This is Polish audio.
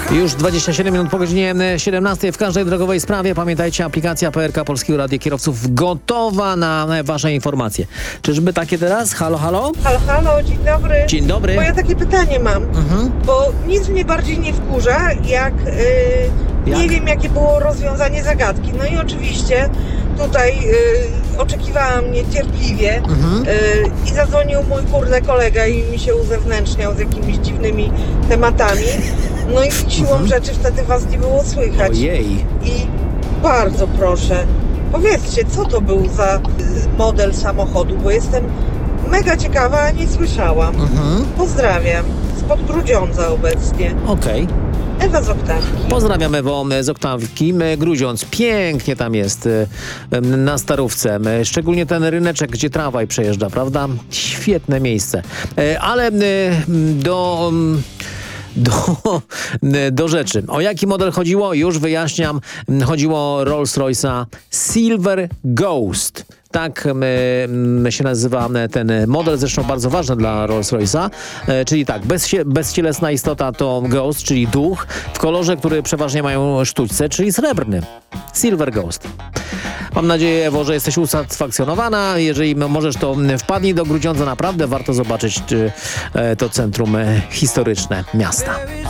Już 27 minut po godzinie 17 w każdej drogowej sprawie. Pamiętajcie, aplikacja PRK Polskiego Radia Kierowców gotowa na wasze informacje. Czyżby takie teraz? Halo, halo? Halo, halo, dzień dobry. Dzień dobry. Bo ja takie pytanie mam, bo nic mnie bardziej nie wkurza, jak nie wiem, jakie było rozwiązanie zagadki. No i oczywiście tutaj oczekiwałam niecierpliwie i zadzwonił mój kolega i mi się uzewnętrzniał z jakimiś dziwnymi tematami. No i siłą rzeczy wtedy was nie było słychać. Ojej. I bardzo proszę, powiedzcie, co to był za model samochodu, bo jestem mega ciekawa, a nie słyszałam. Pozdrawiam. Spod Grudziądza obecnie. Okej. Ewa z Oktawki. Pozdrawiam Ewo z Oktawki. Grudziądz, pięknie tam jest na Starówce. Szczególnie ten ryneczek, gdzie tramwaj przejeżdża, prawda? Świetne miejsce. Ale do rzeczy. O jaki model chodziło? Już wyjaśniam. Chodziło o Rolls-Royce'a Silver Ghost. Tak się nazywa ten model, zresztą bardzo ważny dla Rolls-Royce'a. Czyli tak, bezcielesna istota to Ghost, czyli duch, w kolorze, który przeważnie mają sztućce, czyli srebrny. Silver Ghost. Mam nadzieję, Ewo, że jesteś usatysfakcjonowana. Jeżeli możesz, to wpadnij do Grudziądza. Naprawdę warto zobaczyć to centrum historyczne miasta.